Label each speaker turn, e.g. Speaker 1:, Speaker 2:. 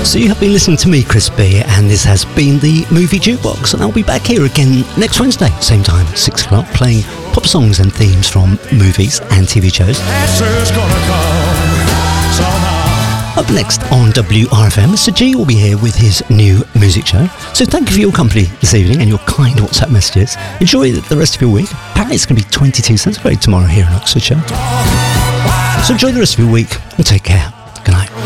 Speaker 1: So you have been listening to me, Chris B, and this has been the Movie Jukebox, and I'll be back here again next Wednesday, same time, 6 o'clock, playing pop songs and themes from movies and TV shows. Up next on WRFM, Sir G will be here with his new music show. So thank you for your company this evening and your kind WhatsApp messages. Enjoy the rest of your week. Apparently it's going to be 22 centigrade tomorrow here in Oxfordshire. So enjoy the rest of your week and take care. Good night.